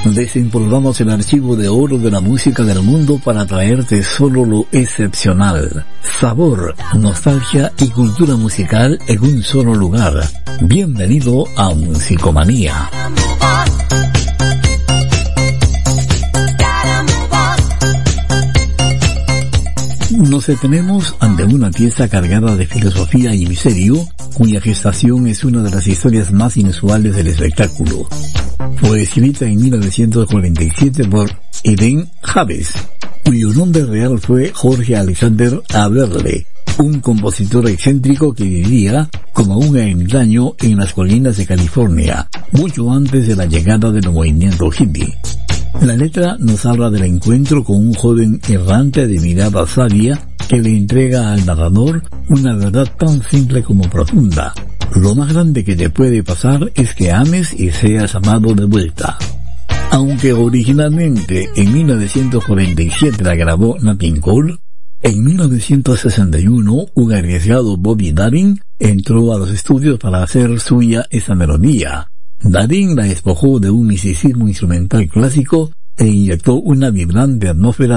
Desempolvamos el archivo de oro de la música del mundo para traerte solo lo excepcional. Sabor, nostalgia y cultura musical en un solo lugar. Bienvenido a Musicomanía. Nos detenemos ante una pieza cargada de filosofía y misterio, cuya gestación es una de las historias más inusuales del espectáculo. Fue escrita en 1947 por Eden Javes, cuyo nombre real fue Jorge Alexander Aberle, un compositor excéntrico que vivía como un ermitaño en las colinas de California, mucho antes de la llegada del movimiento hippie. La letra nos habla del encuentro con un joven errante de mirada sabia que le entrega al narrador una verdad tan simple como profunda. Lo más grande que te puede pasar es que ames y seas amado de vuelta. Aunque originalmente en 1947 la grabó Nat King Cole, en 1961 un arriesgado Bobby Darin entró a los estudios para hacer suya esa melodía. Darin la despojó de un misticismo instrumental clásico e inyectó una vibrante atmósfera